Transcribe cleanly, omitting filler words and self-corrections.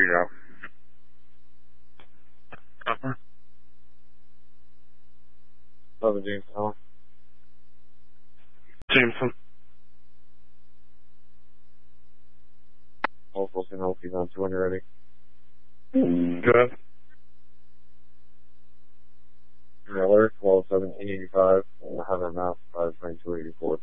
you go. 11 James Allen. Jameson. Multiple penalties on 2 when you're ready. Good. Miller, 12-17-85, Heather Mass, 5-22-84.